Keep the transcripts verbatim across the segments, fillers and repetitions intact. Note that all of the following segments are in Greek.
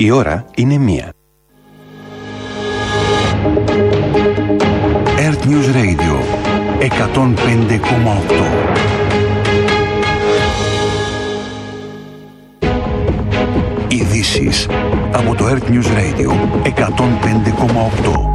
Η ώρα είναι μία. Earth News Radio εκατόν πέντε κόμμα οκτώ. Ειδήσεις από το Earth News Radio εκατόν πέντε κόμμα οκτώ.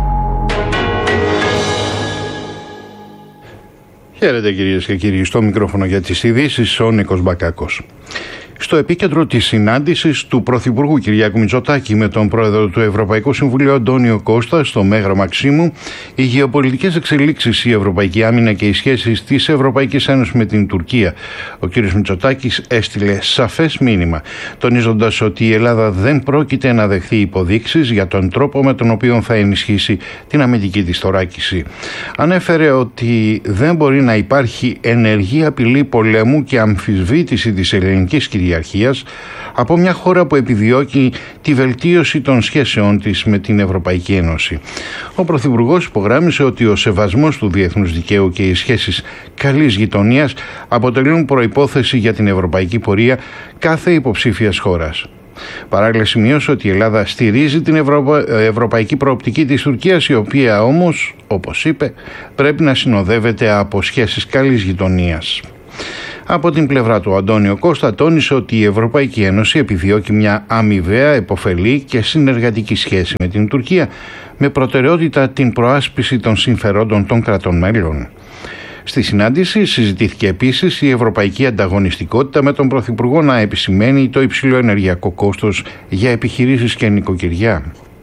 Χαίρετε κυρίες και κύριοι, στο μικρόφωνο για τις ειδήσεις ο Νίκος Μπακάκος. Στο επίκεντρο της συνάντησης του Πρωθυπουργού Κυριάκου Μητσοτάκη με τον Πρόεδρο του Ευρωπαϊκού Συμβουλίου Αντώνιο Κώστα στο Μέγαρο Μαξίμου, οι γεωπολιτικές εξελίξεις, η ευρωπαϊκή άμυνα και οι σχέσεις της Ευρωπαϊκής Ένωσης με την Τουρκία. Ο κ. Μητσοτάκης έστειλε σαφές μήνυμα, τονίζοντας ότι η Ελλάδα δεν πρόκειται να δεχθεί υποδείξεις για τον τρόπο με τον οποίο θα ενισχύσει την αμυντική της θωράκιση. Ανέφερε ότι δεν μπορεί να υπάρχει ενεργή απειλή πολέμου και αμφισβήτηση της ελληνικής κυριαρχίας από μια χώρα που επιδιώκει τη βελτίωση των σχέσεών της με την Ευρωπαϊκή Ένωση. Ο Πρωθυπουργός υπογράμμισε ότι ο σεβασμός του διεθνούς δικαίου και οι σχέσεις καλής γειτονίας αποτελούν προϋπόθεση για την ευρωπαϊκή πορεία κάθε υποψήφιας χώρας. Παράλληλα σημείωσε ότι η Ελλάδα στηρίζει την Ευρωπα... ευρωπαϊκή προοπτική της Τουρκίας, η οποία όμως, όπως είπε, πρέπει να συνοδεύεται από σχέσεις καλής γειτονίας. Από την πλευρά του, ο Αντώνιο Κώστα τόνισε ότι η Ευρωπαϊκή Ένωση επιδιώκει μια αμοιβαία, επωφελή και συνεργατική σχέση με την Τουρκία, με προτεραιότητα την προάσπιση των συμφερόντων των κρατών μέλων. Στη συνάντηση συζητήθηκε επίσης η ευρωπαϊκή ανταγωνιστικότητα, με τον Πρωθυπουργό να επισημαίνει το υψηλό ενεργειακό κόστος για επιχειρήσεις και νοικοκυριά.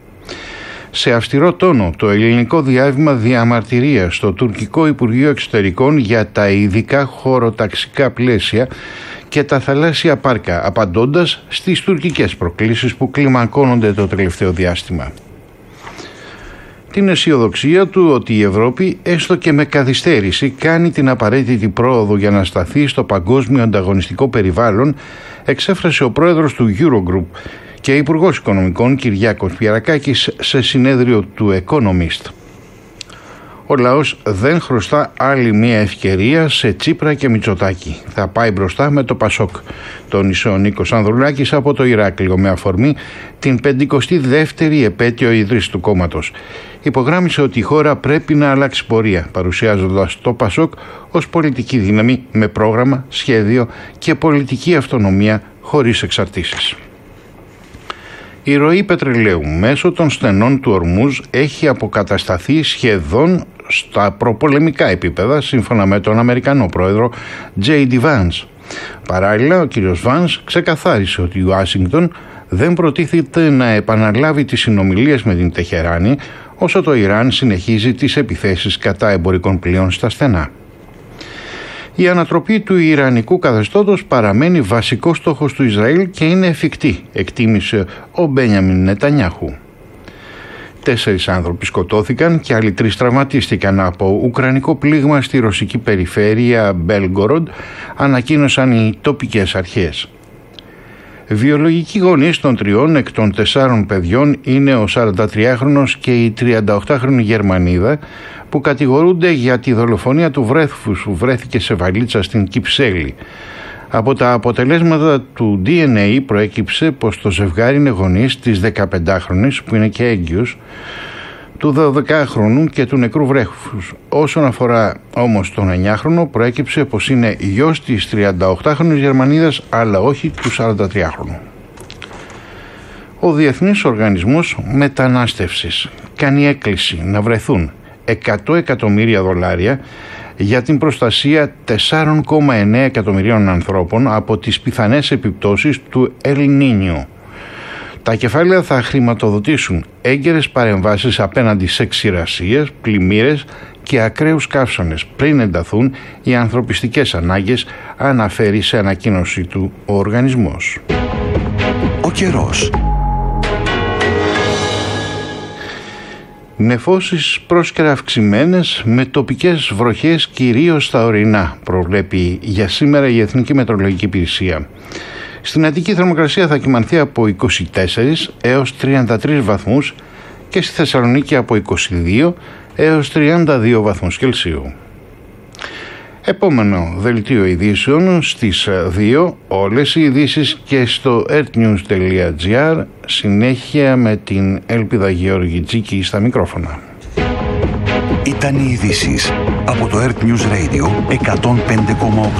Σε αυστηρό τόνο, το ελληνικό διάβημα διαμαρτυρία στο τουρκικό Υπουργείο Εξωτερικών για τα ειδικά χωροταξικά πλαίσια και τα θαλάσσια πάρκα, απαντώντας στις τουρκικές προκλήσεις που κλιμακώνονται το τελευταίο διάστημα. Την αισιοδοξία του ότι η Ευρώπη, έστω και με καθυστέρηση, κάνει την απαραίτητη πρόοδο για να σταθεί στο παγκόσμιο ανταγωνιστικό περιβάλλον, εξέφρασε ο πρόεδρος του Eurogroup και Υπουργός Οικονομικών Κυριάκος Πιερακάκης σε συνέδριο του Economist. Ο λαός δεν χρωστά άλλη μία ευκαιρία σε Τσίπρα και Μητσοτάκη. Θα πάει μπροστά με το Πασόκ, τόνισε ο Νίκος Ανδρουλάκης από το Ηράκλειο με αφορμή την πεντηκοστή δεύτερη επέτειο ιδρύσης του κόμματος. Υπογράμμισε ότι η χώρα πρέπει να αλλάξει πορεία, παρουσιάζοντας το Πασόκ ως πολιτική δύναμη με πρόγραμμα, σχέδιο και πολιτική αυτονομία χωρίς εξαρτήσεις. Η ροή πετρελαίου μέσω των στενών του Ορμούζ έχει αποκατασταθεί σχεδόν στα προπολεμικά επίπεδα, σύμφωνα με τον Αμερικανό πρόεδρο τζέι ντι Vance. Παράλληλα, ο κ. Vance ξεκαθάρισε ότι η Ουάσιγκτον δεν προτίθεται να επαναλάβει τις συνομιλίες με την Τεχεράνη, όσο το Ιράν συνεχίζει τις επιθέσεις κατά εμπορικών πλοίων στα στενά. Η ανατροπή του Ιρανικού καθεστώτος παραμένει βασικός στόχος του Ισραήλ και είναι εφικτή, εκτίμησε ο Μπένιαμιν Νετανιάχου. Τέσσερις άνθρωποι σκοτώθηκαν και άλλοι τρεις τραυματίστηκαν από ουκρανικό πλήγμα στη ρωσική περιφέρεια Μπέλγκοροντ, ανακοίνωσαν οι τοπικές αρχές. Βιολογικοί γονείς των τριών εκ των τεσσάρων παιδιών είναι ο σαραντατριάχρονος και η τριανταοκτάχρονη Γερμανίδα, που κατηγορούνται για τη δολοφονία του βρέφους που βρέθηκε σε βαλίτσα στην Κυψέλη. Από τα αποτελέσματα του ντι εν έι προέκυψε πως το ζευγάρι είναι γονείς της δεκαπεντάχρονης, που είναι και έγκυος, του δωδεκάχρονου και του νεκρού βρέφους. Όσον αφορά όμως τον εννιάχρονο, προέκυψε πως είναι γιος της τριανταοκτάχρονης Γερμανίδας, αλλά όχι του σαραντατριάχρονου. Ο Διεθνής Οργανισμός Μετανάστευσης κάνει έκκληση να βρεθούν εκατό εκατομμύρια δολάρια για την προστασία τέσσερα κόμμα εννέα εκατομμυρίων ανθρώπων από τις πιθανές επιπτώσεις του Ελ Νίνιο. Τα κεφάλαια θα χρηματοδοτήσουν έγκαιρες παρεμβάσεις απέναντι σε ξηρασίες, πλημμύρες και ακραίους καύσονες πριν ενταθούν οι ανθρωπιστικές ανάγκες, αναφέρει σε ανακοίνωση του ο οργανισμός. Ο καιρός. Νεφώσεις πρόσκαιρα αυξημένες με τοπικές βροχές κυρίως στα ορεινά, προβλέπει για σήμερα η Εθνική Μετεωρολογική Υπηρεσία. Στην Αττική η θερμοκρασία θα κυμανθεί από είκοσι τέσσερις έως τριάντα τρεις βαθμούς και στη Θεσσαλονίκη από είκοσι δύο έως τριάντα δύο βαθμούς Κελσίου. Επόμενο δελτίο ειδήσεων στις δύο, όλες οι ειδήσεις και στο earthnews.gr. Συνέχεια με την Έλπιδα Γεωργιτζίκη στα μικρόφωνα. Ήταν οι ειδήσεις από το Earth News Radio εκατόν πέντε κόμμα οκτώ.